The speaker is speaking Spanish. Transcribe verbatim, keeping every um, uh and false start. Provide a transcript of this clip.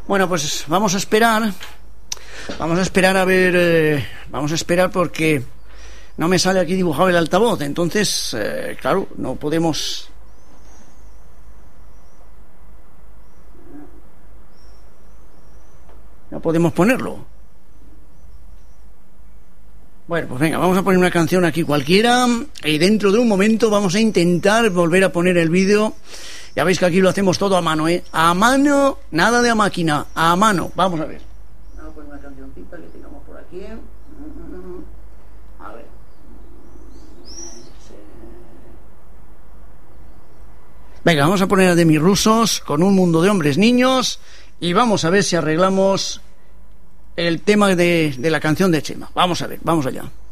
Bueno, pues vamos a esperar. Vamos a esperar a ver. Eh, vamos a esperar porque no me sale aquí dibujado el altavoz. Entonces, eh, claro, no podemos. No podemos ponerlo. Bueno, pues venga, vamos a poner una canción aquí cualquiera y dentro de un momento vamos a intentar volver a poner el vídeo. Ya veis que aquí lo hacemos todo a mano, ¿eh? A mano, nada de a máquina, a mano. Vamos a ver. Vamos a poner una cancioncita que tengamos por aquí. A ver. Venga, vamos a poner a de mis rusos con un mundo de hombres niños y vamos a ver si arreglamos el tema de, de la canción de Chema. Vamos a ver, vamos allá.